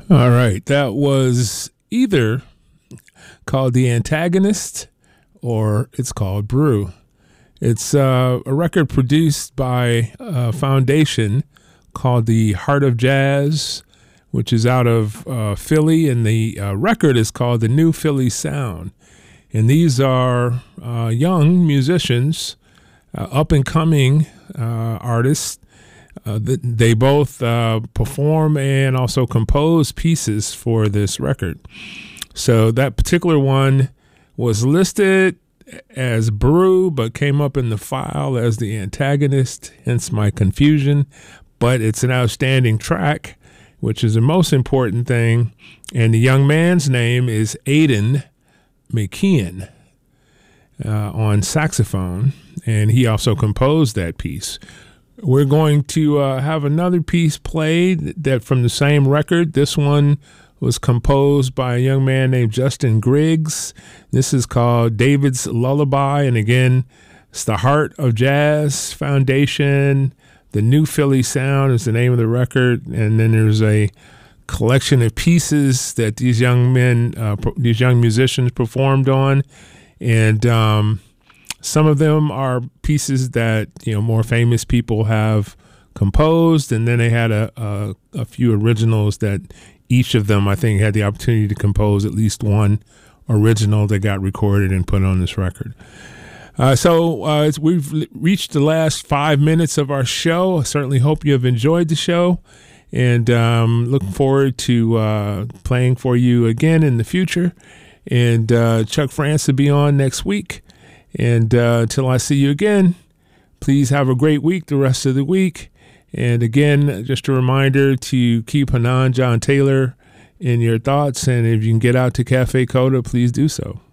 All right. That was either called The Antagonist or it's called Brew. It's a record produced by a foundation called the Heart of Jazz, which is out of Philly, and the record is called The New Philly Sound. And these are young musicians, up-and-coming artists. They both perform and also compose pieces for this record. So that particular one was listed as Brew, but came up in the file as The Antagonist, hence my confusion. But it's an outstanding track, which is the most important thing. And the young man's name is Aidan McKeon on saxophone, and he also composed that piece. We're going to have another piece played that from the same record. This one was composed by a young man named Justin Griggs. This is called David's Lullaby, and again, it's the Heart of Jazz Foundation. The New Philly Sound is the name of the record, and then there's a collection of pieces that these young musicians performed on, and some of them are pieces that more famous people have composed, and then they had a few originals that each of them, I think, had the opportunity to compose at least one original that got recorded and put on this record. So we've reached the last 5 minutes of our show. I certainly hope you have enjoyed the show, and looking forward to playing for you again in the future. And Chuck France will be on next week. And until I see you again, please have a great week the rest of the week. And again, just a reminder to keep Hanan John Taylor in your thoughts. And if you can get out to Cafe Coda, please do so.